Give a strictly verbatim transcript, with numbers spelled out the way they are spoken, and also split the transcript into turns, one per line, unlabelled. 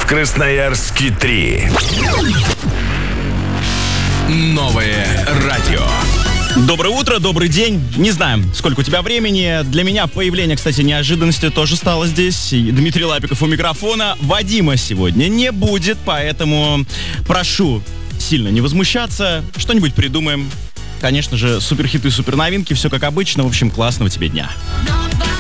Красноярске три.
Новое радио.
Доброе утро, добрый день. Не знаю, сколько у тебя времени. Для меня появление, кстати, неожиданностью тоже стало здесь. И Дмитрий Лапиков у микрофона. Вадима сегодня не будет, поэтому прошу сильно не возмущаться. Что-нибудь придумаем. Конечно же, суперхиты, суперновинки, все как обычно. В общем, классного тебе дня.